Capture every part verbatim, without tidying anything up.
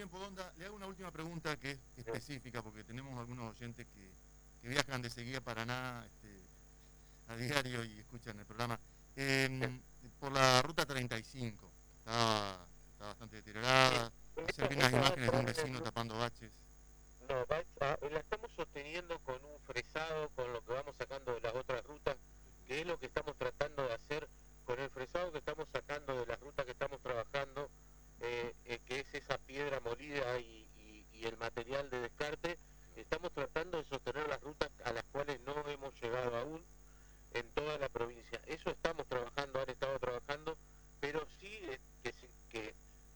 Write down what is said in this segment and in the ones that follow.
tiempo, Donda. Le hago una última pregunta que es específica, porque tenemos algunos oyentes que, que viajan de Seguí a Paraná este, a diario y escuchan el programa. Eh, por la ruta treinta y cinco, está, está bastante deteriorada. Ayer vi unas imágenes de un vecino tapando baches. No, va a- la estamos sosteniendo con un fresado, con lo que vamos sacando de las otras rutas, que es lo que estamos tratando de hacer con el fresado que estamos sacando de las rutas que estamos trabajando, eh, eh, que es esa piedra molida y, y- y el material de descarte. Estamos tratando de sostener las rutas a las cuales no hemos llegado aún en toda la provincia. Eso estamos trabajando, han estado trabajando, pero sí eh, que, se- que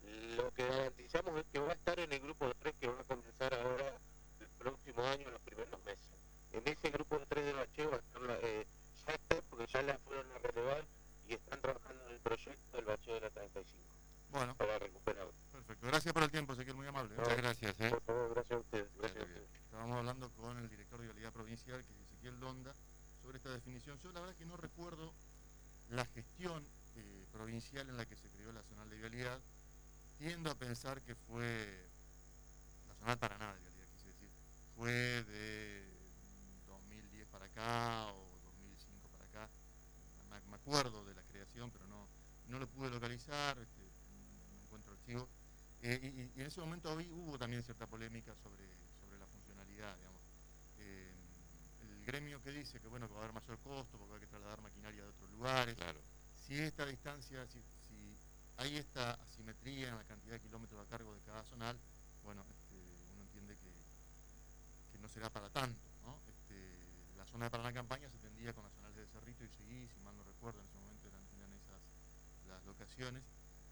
lo que garantizamos es que va a estar en el grupo de tres que va a comenzar ahora el próximo año, en los primeros meses. En ese grupo de tres de bacheo va a estar la, eh, ya está, porque ya la fueron a relevar y están trabajando en el proyecto del bacheo de la treinta y cinco. Bueno, para recuperarlo. Perfecto. Gracias por el tiempo, Ezequiel, muy amable. No, Muchas gracias, ¿eh? Por favor, gracias a ustedes. Gracias a ustedes. Estábamos hablando con el director de Vialidad Provincial, que es Ezequiel Donda, sobre esta definición. Yo la verdad que no recuerdo la gestión eh, provincial en la que se creó la zonal de vialidad. Tiendo a pensar que fue la zonal Paraná de vialidad, quise decir. Fue de dos mil diez para acá o dos mil cinco para acá. Me, me acuerdo de la creación, pero no, no lo pude localizar, este, no encuentro archivo. Eh, y, y en ese momento había, hubo también cierta polémica sobre, sobre la funcionalidad, digamos. Eh, el gremio que dice que bueno, que va a haber mayor costo porque hay que trasladar maquinaria de otros lugares. Claro. Si esta distancia, si, si hay esta asimetría en la cantidad de kilómetros a cargo de cada zonal, bueno, este, uno entiende que, que no será para tanto, ¿no? Este, la zona de Paraná Campaña se tendía con la zonal de Cerrito y Seguí, si mal no recuerdo, en ese momento eran, eran esas las locaciones.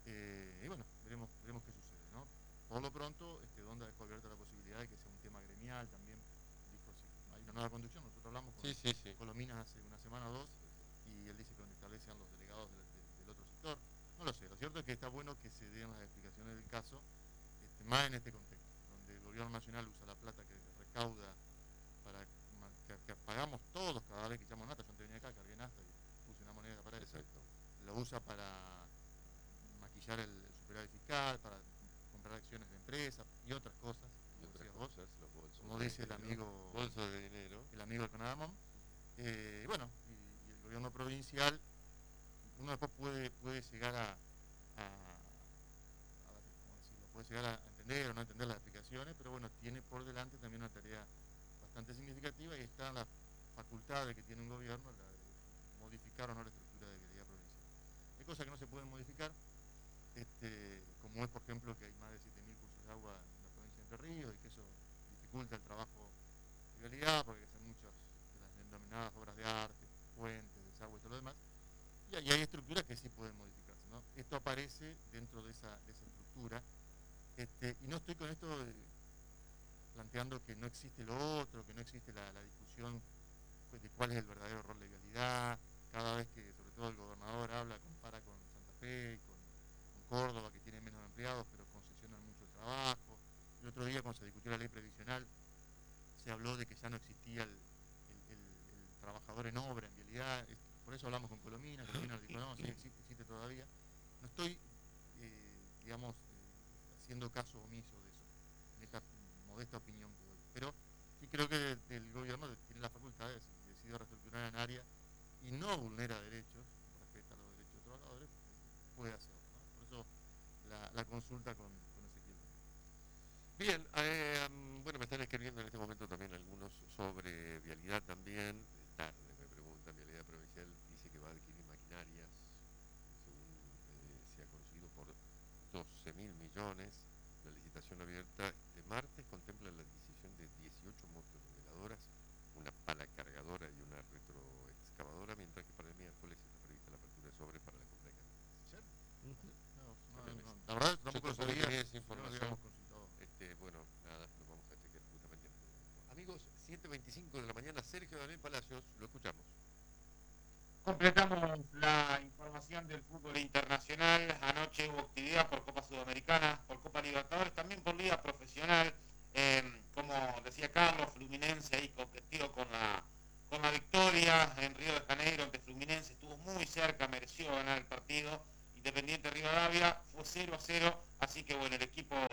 Eh, y bueno, veremos, veremos qué sucede, ¿no? Por lo pronto, este, Donda dejó abierta la posibilidad de que sea un tema gremial también. Dijo, si hay una nueva conducción, nosotros hablamos con Sí, sí, sí. Colominas hace una semana o dos, y él dice que donde establecen los delegados del, del, del otro sector. No lo sé, lo cierto es que está bueno que se den las explicaciones del caso, este, más en este contexto, donde el gobierno nacional usa la plata que recauda para que, que pagamos todos cada vez que echamos nata. Yo antes venía acá, cargué nafta y puse una moneda para eso. Lo usa para maquillar el, el superávit fiscal, para comprar acciones de empresas y otras cosas, y como, otras vos, cosas, los bolsos como de dice dinero, el amigo bolsos de dinero, el amigo del Conadamón. Eh, bueno, y, y el gobierno provincial, uno después puede, puede llegar a, a, a ver, ¿cómo decirlo? Puede llegar a entender o no entender las explicaciones, pero bueno, tiene por delante también una tarea bastante significativa y está en la facultad de que tiene un gobierno, la de modificar o no la estructura de vialidad provincial. Hay cosas que no se pueden modificar, este, como es por ejemplo que hay más de siete mil cursos de agua en la provincia de Entre Ríos y que eso dificulta el trabajo de vialidad porque hay muchas de las denominadas obras de arte, puentes, desagüe y todo lo demás, y hay, hay estructuras que sí pueden modificarse, ¿no? Esto aparece dentro de esa, de esa estructura, este, y no estoy con esto de, planteando que no existe lo otro, que no existe la, la discusión pues, de cuál es el verdadero rol de vialidad. Cada vez que sobre todo el gobernador habla, compara con Santa Fe y con, con Córdoba, que tiene menos empleados pero concesionan mucho el trabajo. El otro día cuando se discutió la ley previsional se habló de que ya no existía el, el, el, el trabajador en obra, en vialidad. Por eso hablamos con Colomina, Colomina nos dijo, no, sí existe, existe todavía. No estoy, eh, digamos, eh, haciendo caso omiso de eso, en esta modesta opinión que doy. Pero sí creo que el, el gobierno tiene la facultad de, si decide reestructurar en área y no vulnera derechos, respeta los derechos de los trabajadores, puede hacerlo, ¿no? Por eso la, la consulta con, con Ezequiel. Bien, eh, bueno, me están escribiendo en este momento también algunos sobre vialidad también. Tarde me preguntan, vialidad provincial dice que va a adquirir maquinarias, según eh, se ha conocido, por doce mil millones. La licitación abierta de martes contempla la adquisición de dieciocho motoniveladoras, una pala cargadora y una retroexcavadora, mientras que para el miércoles está prevista la apertura de sobre para la compra de camionetas. Uh-huh. No, no, no, la verdad tampoco lo sabía, esa información. Este, bueno, nada, lo vamos a chequear justamente en este momento. Amigos, siete veinticinco de la mañana, Sergio Daniel Palacios, lo escuchamos. Completamos la información del fútbol internacional. Anoche hubo actividad por Copa Sudamericana, por Copa Libertadores, también por Liga Profesional. Eh, como decía Carlos, Fluminense ahí coqueteó con la, con la victoria en Río de Janeiro ante Fluminense. Estuvo muy cerca, mereció ganar el partido. Independiente Rivadavia fue cero a cero, así que bueno, el equipo mendocino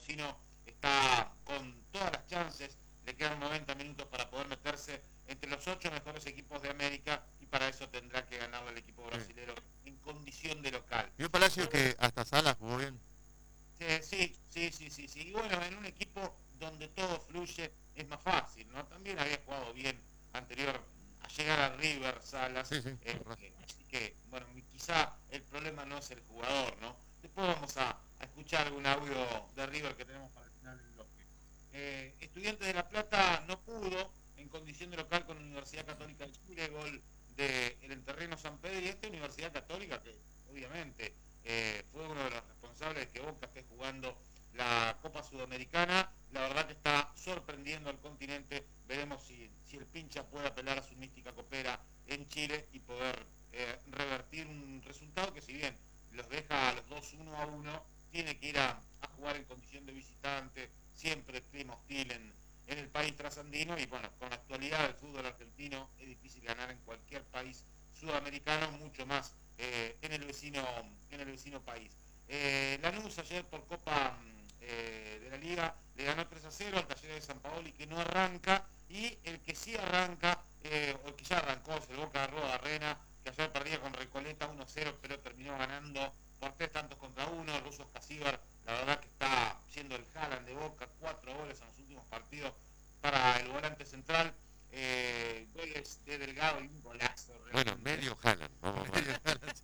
Mendocino está con todas las chances, le quedan noventa minutos para poder meterse entre los ocho mejores equipos de América y para eso tendrá que ganarle al equipo brasilero en condición de local. Vio Palacio que hasta Salas jugó bien. Eh, sí, sí, sí, sí, sí. Y bueno, en un equipo donde todo fluye es más fácil, ¿no? También había jugado bien anterior a llegar a River, Salas. Sí, sí, eh, con razón. eh, así que, bueno, quizá el problema no es el jugador, ¿no? Después vamos a, a escuchar algún audio de River que tenemos para el final del bloque. Eh, Estudiantes de La Plata no pudo, en condición de local con la Universidad Católica de Chile, gol del Enterreno San Pedro y esta Universidad Católica que obviamente eh, fue uno de los responsables de que Boca esté jugando la Copa Sudamericana. La verdad que está sorprendiendo al continente. Veremos si, si el pincha puede apelar a su mística copera en Chile y poder eh, revertir un resultado que si bien los deja a los dos uno a uno, tiene que ir a, a jugar en condición de visitante, siempre clima hostil en, en el país trasandino y bueno, con la actualidad del fútbol argentino es difícil ganar en cualquier país sudamericano, mucho más eh, en el vecino en el vecino país. Eh, Lanús ayer por Copa eh, de la Liga le ganó tres a cero al Talleres de San Paoli que no arranca y el que sí arranca, eh, o el que ya arrancó, es el Boca de Roda Arena, que ayer perdía con Recoleta uno a cero pero terminó ganando por tres tantos contra uno. El ruso Escasíbar, la verdad que está siendo el Haaland de Boca, cuatro goles en los últimos partidos para el volante central. Eh, goles de Delgado y un golazo. Realmente. Bueno, medio Haaland, vamos a ver.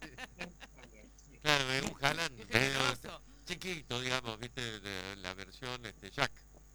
Sí. Claro, es un Haaland medio chiquito, digamos, viste, de la versión este, Jack.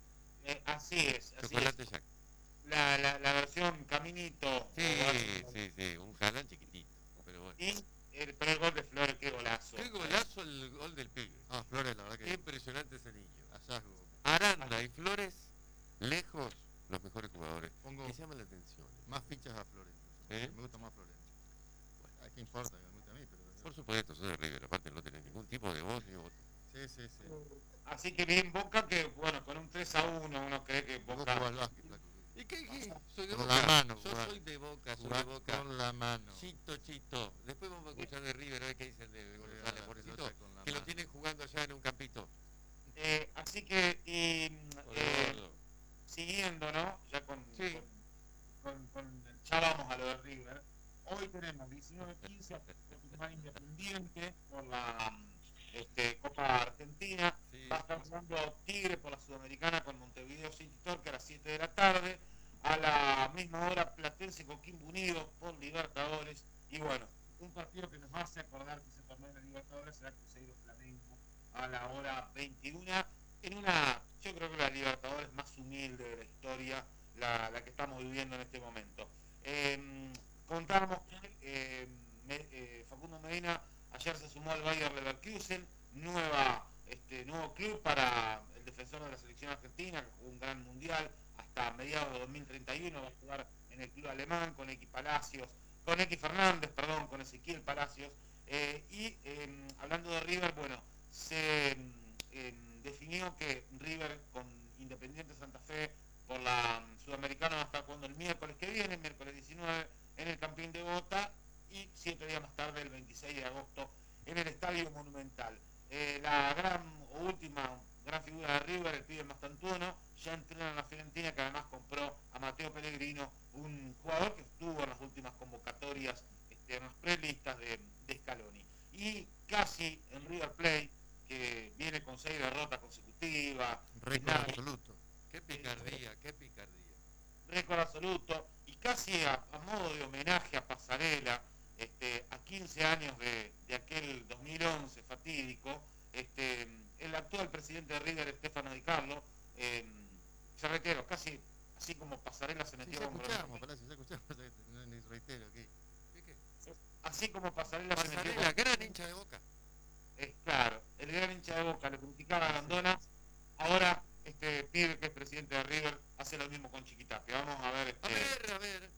Eh, así es, así Chocolate es. Jack. La, la, la versión Caminito. Sí, o, sí, sí, un Haaland chiquitito, pero bueno. Y el, pero el gol de Flores, qué golazo. Qué golazo el gol del pibe. Ah, Flores, la verdad Qué que impresionante ese niño. hallazgo. Aranda y Flores, lejos, los mejores jugadores. Pongo Que llaman la atención. más fichas a Flores. ¿Eh? Me gusta más Flores. Bueno, ¿A qué importa que me guste a mí? Pero... por supuesto, soy de River, aparte no tenés ningún tipo de voz ni voto. Sí, sí, sí. Así que bien Boca, que bueno, con un tres a uno uno cree que Vos Boca... jugás al básquet, flaco. ¿Y qué? qué? Soy de Con Boca. la mano, Yo jugá. soy de Boca, soy de Jugás Boca. con la mano. Chito, chito. Después vamos a escuchar de River, a ver qué dicen de Juega González la Morecito, pelota con la que lo mano. tienen jugando allá en un campito. Eh, así que, y, Por eh, gordo. siguiendo, ¿no? Ya con, Sí. con, con, con- ya vamos a lo de River. Hoy tenemos diecinueve quince a Tucumán Independiente por la este, Copa Argentina. Sí. Va a estar jugando Tigre por la Sudamericana con Montevideo City Torque a las siete de la tarde. A la misma hora Platense Coquimbo Unido por Libertadores. Y bueno, un partido que nos hace acordar que se torneo de Libertadores será Cruzeiro Flamengo a la hora veintiuna. En una, yo creo que la Libertadores más humilde de la historia, la, la que estamos viviendo en este momento. Eh, contamos que eh, me, eh, Facundo Medina ayer se sumó al Bayer Leverkusen, nueva, este, nuevo club para el defensor de la selección argentina, que jugó un gran mundial hasta mediados de dos mil treinta y uno, va a jugar en el club alemán con X Palacios, con X Fernández, perdón, con Ezequiel Palacios. Eh, y eh, hablando de River, bueno, se eh, definió que River con Independiente Santa Fe por la Sudamericana va a estar jugando el miércoles que viene, miércoles diecinueve, en el Campín de Bota y siete días más tarde, el veintiséis de agosto, en el Estadio Monumental. Eh, la gran o última gran figura de River, el pibe Mastantuono, ya entrena en la Fiorentina, que además compró a Mateo Pellegrino, un jugador que estuvo en las últimas convocatorias, este, en las prelistas de, de Scaloni. Y casi en River Plate, que viene con seis derrotas consecutivas, Récord nada, absoluto. Qué picardía, qué picardía. récord absoluto, y casi a, a modo de homenaje a Pasarela, este, a quince años de, de aquel dos mil once fatídico, este, el actual presidente de River, Stefano Di Carlo, eh, se retiró, casi así como Pasarela se Sí, metió ya con escuchamos, Palacio, ya escuchamos. No, ni reitero aquí. ¿Qué, qué? así como Pasarela se metió Pasarela, con, gran hincha de Boca. eh, claro, el gran hincha de Boca le criticaba a Grandona, ahora este pibe que es presidente de River hace lo mismo con Chiquitapia. Vamos a ver, A este, ver, a ver.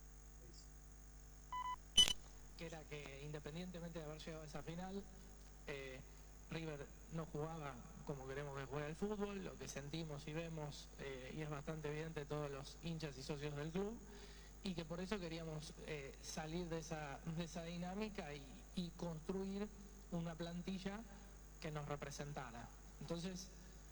Que era que independientemente de haber llegado a esa final, eh, River no jugaba como queremos que juegue el fútbol, lo que sentimos y vemos, eh, y es bastante evidente todos los hinchas y socios del club, y que por eso queríamos eh, salir de esa, de esa dinámica y, y construir una plantilla que nos representara. Entonces,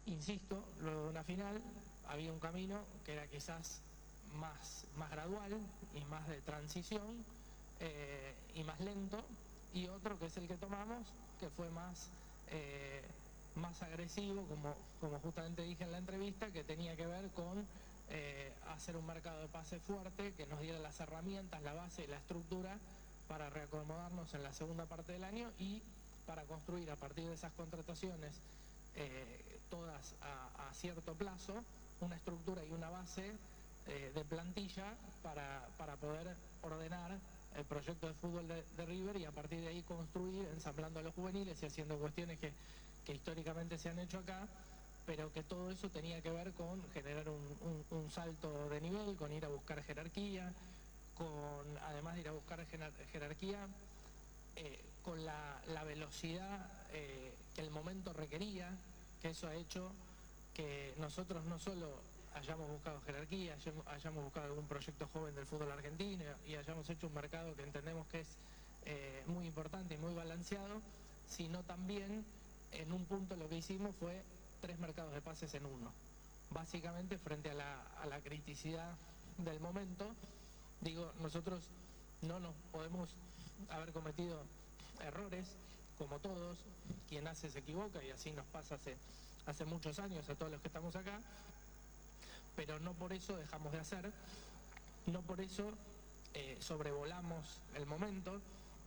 insisto, luego de una final había un camino que era quizás más, más gradual y más de transición eh, y más lento, y otro que es el que tomamos, que fue más, eh, más agresivo, como, como justamente dije en la entrevista, que tenía que ver con eh, hacer un mercado de pase fuerte, que nos diera las herramientas, la base y la estructura para reacomodarnos en la segunda parte del año y para construir a partir de esas contrataciones, eh, todas a, a cierto plazo, una estructura y una base eh, de plantilla para, para poder ordenar el proyecto de fútbol de, de River y a partir de ahí construir, ensamblando a los juveniles y haciendo cuestiones que, que históricamente se han hecho acá, pero que todo eso tenía que ver con generar un, un, un salto de nivel, con ir a buscar jerarquía, con además de ir a buscar jerarquía, eh, con la, la velocidad eh, que el momento requería, que eso ha hecho que nosotros no solo hayamos buscado jerarquía, hayamos buscado algún proyecto joven del fútbol argentino y hayamos hecho un mercado que entendemos que es eh, muy importante y muy balanceado, sino también en un punto lo que hicimos fue tres mercados de pases en uno, básicamente frente a la, a la criticidad del momento. Digo, nosotros no nos podemos haber cometido errores, como todos, quien hace se equivoca y así nos pasa hace, hace muchos años a todos los que estamos acá, pero no por eso dejamos de hacer, no por eso eh, sobrevolamos el momento,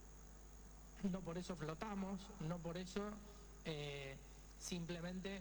no por eso flotamos, no por eso eh, simplemente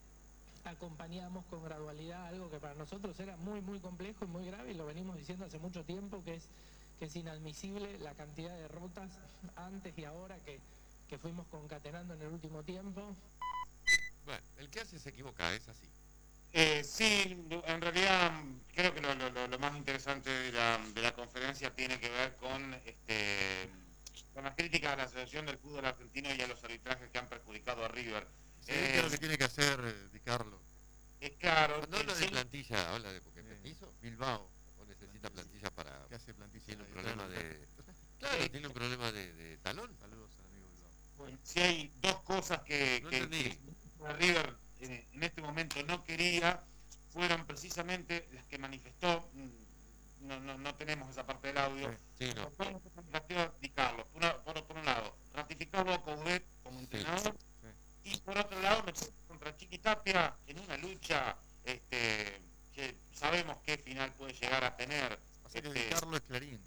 acompañamos con gradualidad algo que para nosotros era muy muy complejo y muy grave, y lo venimos diciendo hace mucho tiempo, que es que es inadmisible la cantidad de derrotas antes y ahora que, que fuimos concatenando en el último tiempo. Bueno, el que hace se equivoca, es así. Eh, sí, en realidad creo que lo, lo, lo más interesante de la, de la conferencia tiene que ver con, este, con las críticas a la Asociación del Fútbol Argentino y a los arbitrajes que han perjudicado a River. Sí, eh, ¿qué es lo que tiene que hacer, eh, Di Carlo? Es claro. Cuando habla el, de plantilla, habla de porque eh, hizo Bilbao. O necesita plantilla para... ¿Qué hace plantilla? Tiene un problema de... Claro, eh, tiene un problema de, de talón. Saludos al amigo Bilbao. Bueno, si hay dos cosas que, no que, que River en, en este momento no quería, fueron precisamente las que manifestó, no, no, no tenemos esa parte del audio, sí, sí, no. Di Carlo, por, una, por, por un lado, ratificarlo a Coudet como entrenador, sí, sí. Y por otro lado, contra Chiqui Tapia en una lucha este, que sabemos qué final puede llegar a tener. O sea que este, Di Carlo es Clarín.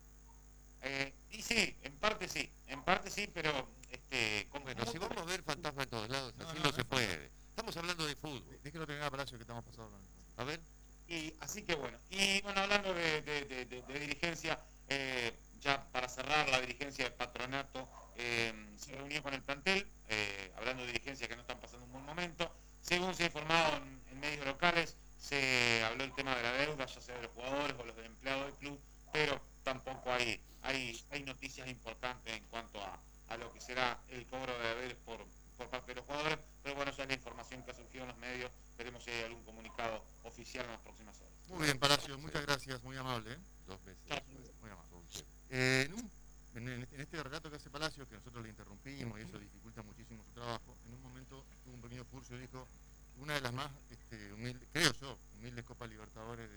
Eh, y sí, en parte sí, en parte sí, pero... Este, como bueno, si vamos a ver fantasma en todos lados, no, así no, no, no se no, puede. Estamos hablando de fútbol. Déjelo terminar, Palacio, que estamos pasando. A ver. Y así que bueno, y bueno, hablando de, de, de, de, de dirigencia, eh, ya para cerrar, la dirigencia del patronato eh, se reunió con el plantel, eh, hablando de dirigencia que no están pasando un buen momento. Según se ha informado en, en medios locales, se habló el tema de la deuda, ya sea de los jugadores o los del empleado del club, pero tampoco hay, hay, hay noticias importantes en cuanto a, a lo que será el cobro de deberes por, por parte de los jugadores, pero bueno, esa es la información que ha surgido en los medios. Veremos si hay algún comunicado oficial en las próximas horas. Muy bien, Palacio, muchas gracias, muy amable. ¿eh? Dos meses. Muy amable. Eh, en, un, en, en este relato que hace Palacio, que nosotros le interrumpimos y eso dificulta muchísimo su trabajo, en un momento tuvo un pequeño furcio y dijo, una de las más este, humildes, creo yo, humildes Copas Libertadores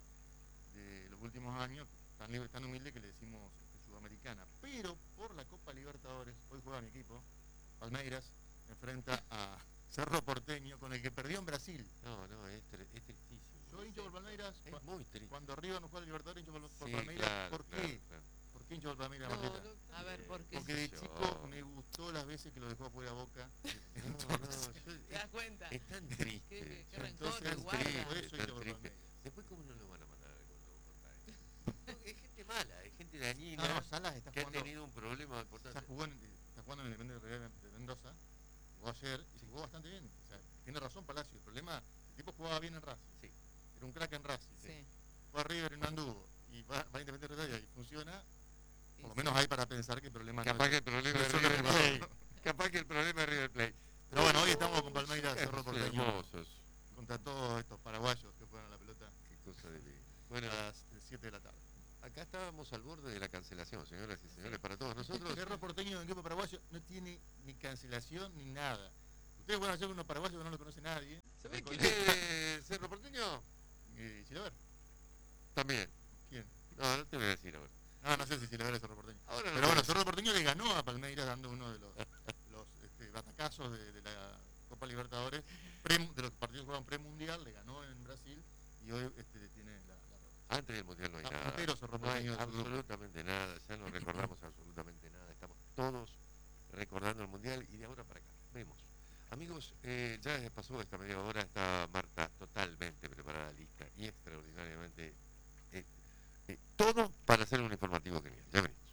de, de los últimos años, tan, tan humilde que le decimos este, sudamericana, pero por la Copa Libertadores, hoy juega mi equipo, Palmeiras, enfrenta a Cerro Porteño, con el que perdió en Brasil. No, no, es, es tristísimo. Yo hincho por Palmeiras, es cu muy triste. Cuando River no juega Libertadores, hincho por, por sí, Palmeiras. Claro, ¿Por claro, qué? Claro. ¿Por qué hincho por Palmeiras, no, Marleta? No, a ver, ¿por qué? Porque de yo? chico me gustó las veces que lo dejó afuera Boca. Entonces, no, no, yo, ¿te das cuenta? Es tan triste. ¿Qué, qué entonces, rencor, guarda? Por eso hincho por triste. Después, ¿cómo no lo van a mandar al gol contra él? No, es gente mala, es gente dañina. No, no, Salas está que jugando, ha tenido un problema importante. Está jugando, está jugando en el Independiente de Mendoza. Jugó ayer y se jugó bastante bien. O sea, tiene razón Palacio. El problema, el tipo jugaba bien en Racing. Sí. Era un crack en Racing. Sí. Fue a River y no anduvo. Y va, va a Independiente de Rivadavia y funciona. Por lo menos hay para pensar que el problema Capaz no que el problema no es es River solo Plate. Capaz que el problema es River Plate. Pero bueno, hoy estamos con Palmeiras, Cerro Porteño. Hermosos. Contra todos estos paraguayos que juegan a la pelota. Qué cosa de vida. Bueno, a las siete de la tarde. Acá estábamos al borde de la cancelación, señoras y señores, para todos nosotros. Cerro Porteño de equipo paraguayo no tiene ni cancelación ni nada. Ustedes van a hacer unos paraguayos que no lo conoce nadie. ¿Usted quiere Cerro Porteño? Eh, Chilaver. También. ¿Quién? No, no te voy a decir ahora. Ah, no sé si Chilaver es Cerro Porteño. Ahora no Pero te bueno, voy a Cerro Porteño le ganó a Palmeiras dando uno de los, los este, batacazos de, de la Copa Libertadores, pre, de los partidos que jugaban premundial, le ganó en Brasil y hoy este, tiene la, la Antes del Mundial no hay Ah, nada. puntero Cerro No hay Porteño de fútbol. absolutamente nada. Ya no recordamos absolutamente nada. Estamos todos recordando el Mundial y de ahora para acá. Vemos. Amigos, eh, ya pasó esta media hora. Está Marta totalmente preparada, lista y extraordinariamente eh, eh, todo para hacer un informativo genial. Ya venimos.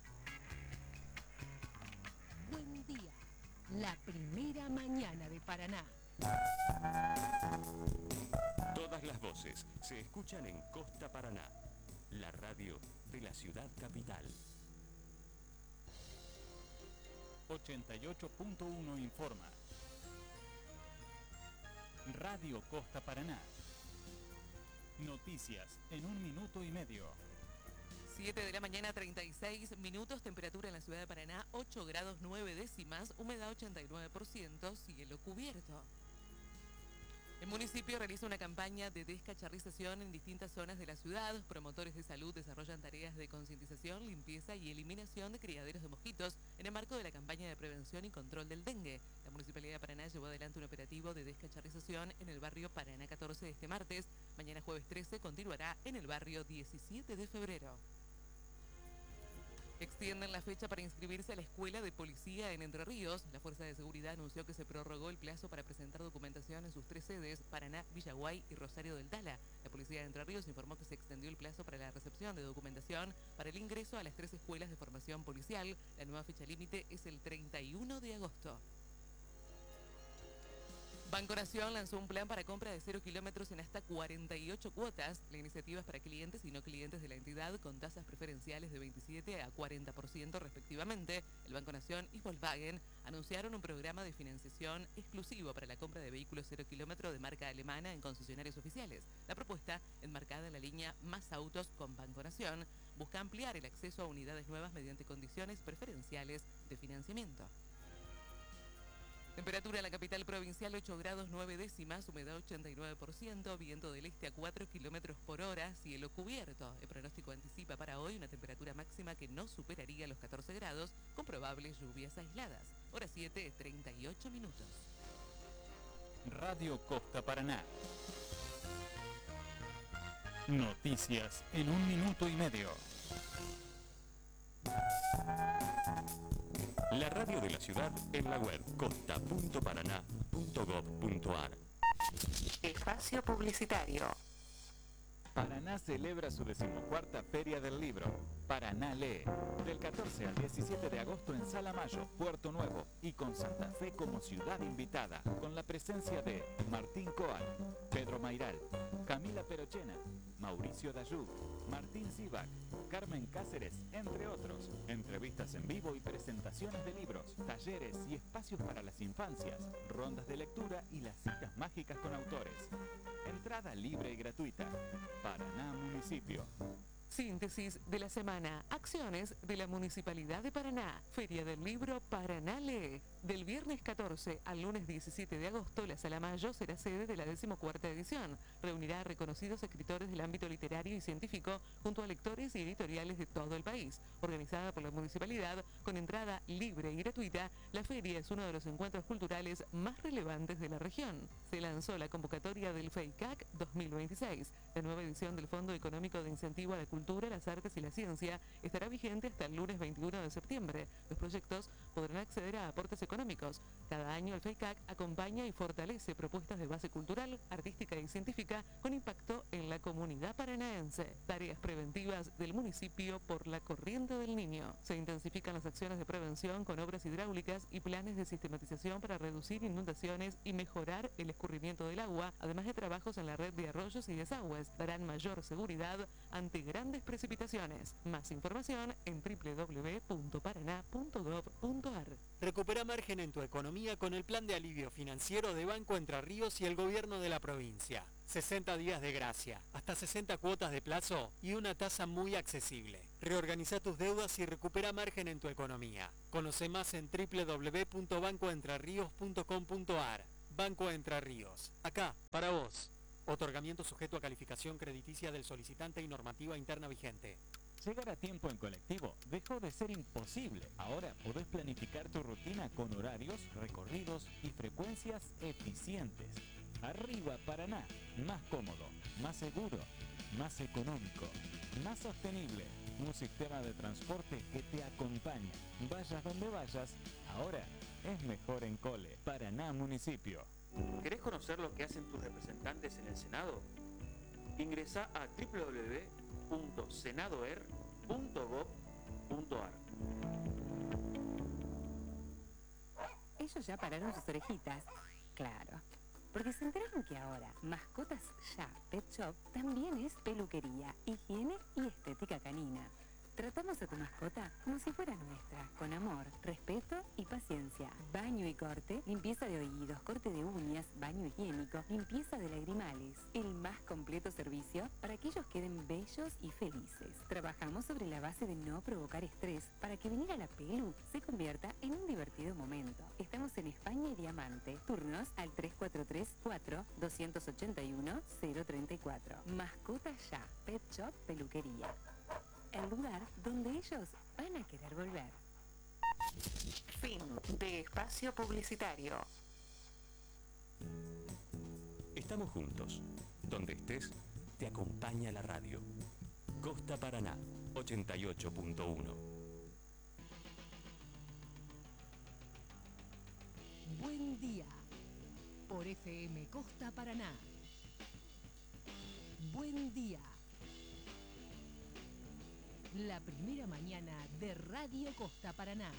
Buen día. La primera mañana de Paraná. Todas las voces se escuchan en Costa Paraná, la radio de la ciudad capital. ochenta y ocho punto uno informa. Radio Costa Paraná. Noticias en un minuto y medio. siete de la mañana, treinta y seis minutos, temperatura en la ciudad de Paraná, ocho grados nueve décimas, humedad ochenta y nueve por ciento, cielo cubierto. El municipio realiza una campaña de descacharrización en distintas zonas de la ciudad. Promotores de salud desarrollan tareas de concientización, limpieza y eliminación de criaderos de mosquitos en el marco de la campaña de prevención y control del dengue. La Municipalidad de Paraná llevó adelante un operativo de descacharrización en el barrio Paraná catorce este martes. Mañana jueves trece continuará en el barrio diecisiete de febrero. Extienden la fecha para inscribirse a la Escuela de Policía en Entre Ríos. La Fuerza de Seguridad anunció que se prorrogó el plazo para presentar documentación en sus tres sedes, Paraná, Villaguay y Rosario del Tala. La Policía de Entre Ríos informó que se extendió el plazo para la recepción de documentación para el ingreso a las tres escuelas de formación policial. La nueva fecha límite es el treinta y uno de agosto. Banco Nación lanzó un plan para compra de cero kilómetros en hasta cuarenta y ocho cuotas. La iniciativa es para clientes y no clientes de la entidad con tasas preferenciales de veintisiete a cuarenta por ciento respectivamente. El Banco Nación y Volkswagen anunciaron un programa de financiación exclusivo para la compra de vehículos cero kilómetro de marca alemana en concesionarios oficiales. La propuesta, enmarcada en la línea Más Autos con Banco Nación, busca ampliar el acceso a unidades nuevas mediante condiciones preferenciales de financiamiento. Temperatura en la capital provincial ocho grados nueve décimas, humedad ochenta y nueve por ciento, viento del este a cuatro kilómetros por hora, cielo cubierto. El pronóstico anticipa para hoy una temperatura máxima que no superaría los catorce grados, con probables lluvias aisladas. Hora siete, treinta y ocho minutos. Radio Costa Paraná. Noticias en un minuto y medio. La radio de la ciudad en la web costa punto paraná punto gob punto ar. Espacio publicitario. Paraná celebra su decimocuarta Feria del Libro. Paraná lee. Del catorce al diecisiete de agosto en Sala Mayo, Puerto Nuevo, y con Santa Fe como ciudad invitada, con la presencia de Martín Coan, Pedro Mairal, Camila Perochena, Mauricio Dayú, Martín Zivac, Carmen Cáceres, entre otros. Entrevistas en vivo y presentaciones de libros, talleres y espacios para las infancias, rondas de lectura y las citas mágicas con autores. Entrada libre y gratuita. Paraná Municipio. Síntesis de la semana. Acciones de la Municipalidad de Paraná. Feria del Libro Paraná Lee. Del viernes catorce al lunes diecisiete de agosto, la Sala Mayo será sede de la decimocuarta edición. Reunirá a reconocidos escritores del ámbito literario y científico junto a lectores y editoriales de todo el país. Organizada por la Municipalidad con entrada libre y gratuita, la feria es uno de los encuentros culturales más relevantes de la región. Se lanzó la convocatoria del FEICAC dos mil veintiséis. La nueva edición del Fondo Económico de Incentivo a la Cultura, las Artes y la Ciencia estará vigente hasta el lunes veintiuno de septiembre. Los proyectos podrán acceder a aportes económicos. Cada año el FEICAC acompaña y fortalece propuestas de base cultural, artística y científica con impacto en la comunidad paranaense. Tareas preventivas del municipio por la corriente del Niño. Se intensifican las acciones de prevención con obras hidráulicas y planes de sistematización para reducir inundaciones y mejorar el escurrimiento del agua, además de trabajos en la red de arroyos y desagües. Darán mayor seguridad ante grandes precipitaciones. Más información en doble u doble u doble u punto paraná punto gob punto ar. Recupera margen en tu economía con el plan de alivio financiero de Banco Entre Ríos y el gobierno de la provincia. sesenta días de gracia, hasta sesenta cuotas de plazo y una tasa muy accesible. Reorganiza tus deudas y recupera margen en tu economía. Conoce más en doble u doble u doble u punto banco entre ríos punto com punto ar. Banco Entre Ríos. Acá, para vos. Otorgamiento sujeto a calificación crediticia del solicitante y normativa interna vigente. Llegar a tiempo en colectivo dejó de ser imposible. Ahora podés planificar tu rutina con horarios, recorridos y frecuencias eficientes. Arriba Paraná, más cómodo, más seguro, más económico, más sostenible. Un sistema de transporte que te acompaña. Vayas donde vayas, ahora es mejor en Cole. Paraná Municipio. ¿Querés conocer lo que hacen tus representantes en el Senado? Ingresá a doble u doble u doble u punto senadoer punto gob punto ar. Ellos ya pararon sus orejitas. Claro. Porque se enteraron que ahora Mascotas Ya Pet Shop también es peluquería, higiene y estética canina. Tratamos a tu mascota como si fuera nuestra, con amor, respeto y paciencia. Baño y corte, limpieza de oídos, corte de uñas, baño higiénico, limpieza de lagrimales. El más completo servicio para que ellos queden bellos y felices. Trabajamos sobre la base de no provocar estrés para que venir a la pelu se convierta en un divertido momento. Estamos en España y Diamante. Turnos al tres cuatro tres, cuatro, dos ocho uno, cero tres cuatro. Mascotas Ya Pet Shop Peluquería. El lugar donde ellos van a querer volver. Fin de espacio publicitario. Estamos juntos. Donde estés, te acompaña la radio. Costa Paraná, ochenta y ocho punto uno. Buen día. Por F M Costa Paraná. Buen día. La primera mañana de Radio Costa Paraná.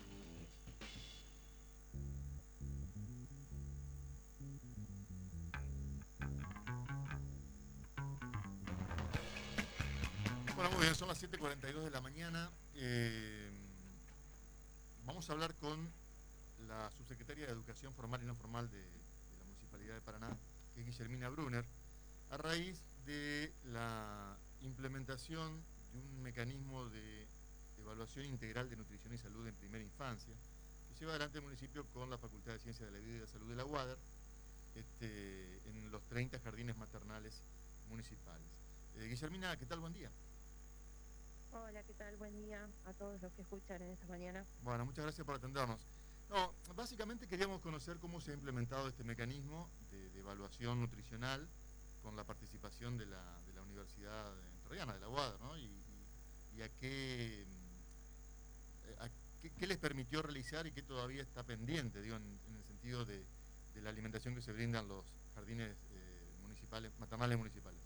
Bueno, muy bien, son las siete cuarenta y dos de la mañana. Eh, vamos a hablar con la subsecretaria de Educación Formal y No Formal de, de la Municipalidad de Paraná, que es Guillermina Brunner, a raíz de la implementación de un mecanismo de evaluación integral de nutrición y salud en primera infancia, que lleva adelante el municipio con la Facultad de Ciencias de la Vida y de la Salud de la U A D E R, este, en los treinta jardines maternales municipales. Eh, Guillermina, ¿qué tal? Buen día. Hola, ¿qué tal? Buen día a todos los que escuchan en esta mañana. Bueno, muchas gracias por atendernos. No, básicamente queríamos conocer cómo se ha implementado este mecanismo de, de evaluación nutricional con la participación de la, de la Universidad Entrerriana, de la U A D E R, ¿no? Y, y, y a, qué, a qué, qué les permitió realizar y qué todavía está pendiente, digo, en, en el sentido de, de la alimentación que se brindan los jardines eh, municipales, maternales municipales.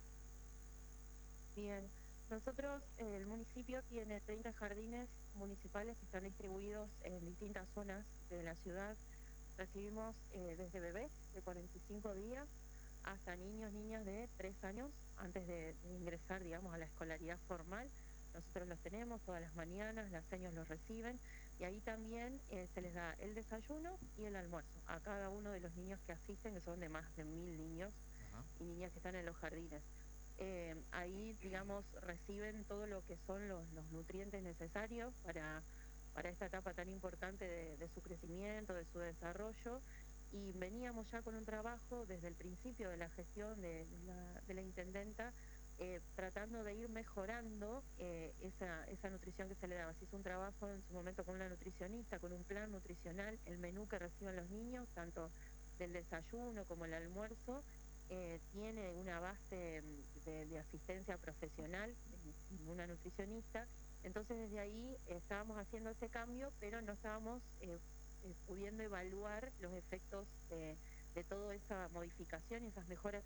Bien. Nosotros, eh, el municipio tiene treinta jardines municipales que están distribuidos en distintas zonas de la ciudad. Recibimos eh, desde bebés de cuarenta y cinco días hasta niños, niñas de tres años antes de, de ingresar, digamos, a la escolaridad formal. Nosotros los tenemos todas las mañanas, las señas los reciben y ahí también eh, se les da el desayuno y el almuerzo a cada uno de los niños que asisten, que son de más de mil niños Ajá. y niñas que están en los jardines. Eh, ahí, digamos, reciben todo lo que son los, los nutrientes necesarios para, para esta etapa tan importante de, de su crecimiento, de su desarrollo, y veníamos ya con un trabajo desde el principio de la gestión de, de, la, de la intendenta, eh, tratando de ir mejorando eh, esa, esa nutrición que se le daba. Se hizo un trabajo en su momento con una nutricionista, con un plan nutricional, el menú que reciben los niños, tanto del desayuno como el almuerzo, Eh, tiene una base de, de asistencia profesional, una nutricionista. Entonces desde ahí eh, estábamos haciendo ese cambio, pero no estábamos eh, eh, pudiendo evaluar los efectos de, de toda esa modificación y esas mejoras